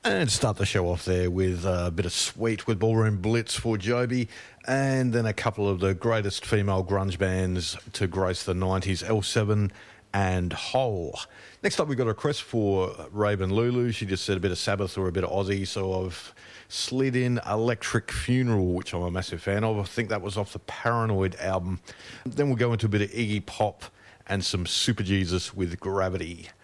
And start the show off there with a bit of Sweet with Ballroom Blitz for Joby, and then a couple of the greatest female grunge bands to grace the 90s, L7 and Hole. Next up, we've got a request for Raven Lulu. She just said a bit of Sabbath or a bit of Aussie, so I've slid in Electric Funeral, which I'm a massive fan of. I think that was off the Paranoid album. Then we'll go into a bit of Iggy Pop and some Super Jesus with Gravity.